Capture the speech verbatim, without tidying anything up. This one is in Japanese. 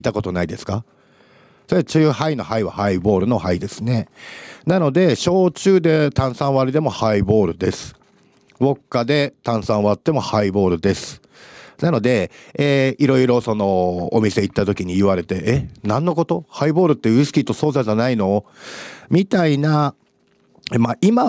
たことないですか？それチューハイのハイはハイボールのハイですね。なので焼酎で炭酸割りでもハイボールです。ウォッカで炭酸割ってもハイボールです。なので、えー、いろいろそのお店行った時に言われて、え、何のこと？ハイボールってウイスキーとソーダじゃないの？みたいな、まあ今